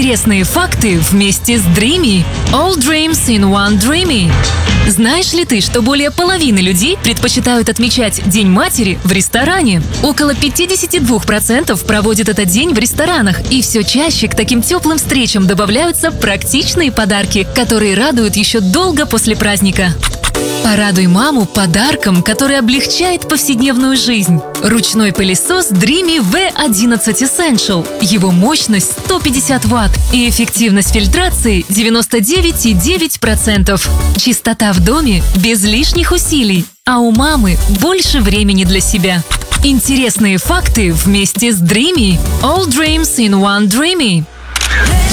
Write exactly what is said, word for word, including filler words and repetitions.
Интересные факты вместе с Dreamy. All dreams in one Dreamy. Знаешь ли ты, что более половины людей предпочитают отмечать День матери в ресторане? Около пятьдесят два процента проводят этот день в ресторанах, и все чаще к таким теплым встречам добавляются практичные подарки, которые радуют еще долго после праздника. Порадуй маму подарком, который облегчает повседневную жизнь. Ручной пылесос Dreamy ви одиннадцать Essential. Его мощность сто пятьдесят ватт и эффективность фильтрации девяносто девять целых девять десятых процента. Чистота в доме без лишних усилий, а у мамы больше времени для себя. Интересные факты вместе с Dreamy. All dreams in one Dreamy.